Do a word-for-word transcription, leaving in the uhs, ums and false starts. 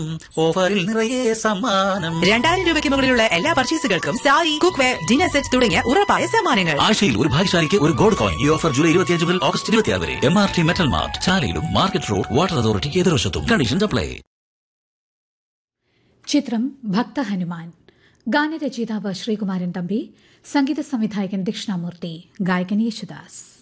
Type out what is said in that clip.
ഓഫറിൽ നിറയെ സമ്മാനം. രണ്ടായിരം രൂപയ്ക്ക് മുകളിലുള്ള എല്ലാ പർച്ചേസുകൾക്കും സാരി, കുക്ക്വെയർ, ഡിന്നർ സെറ്റ് തുടങ്ങിയ ഉറപ്പായ സമ്മാനങ്ങൾ. ആഴ്ചയിൽ ഒരു ഭാഗ്യശാലിക്ക് ഒരു ഗോൾഡ് കോയിൻ. ഈ ഓഫർ ജൂലൈ ഇരുപത്തിയഞ്ച് മുതൽ ഓഗസ്റ്റ് ഇരുപത്തിയാറ് വരെ. M R T metal mart, ചാലയിലും market road, water authority എതിർവശത്തും. Conditions apply. ചിത്രം ഭക്ത ഹനുമാൻ. ഗാനരചയിതാവ് ശ്രീകുമാരൻ തമ്പി, സംഗീത സംവിധായകൻ ദക്ഷിണാമൂർത്തി, ഗായകൻ യേശുദാസ്.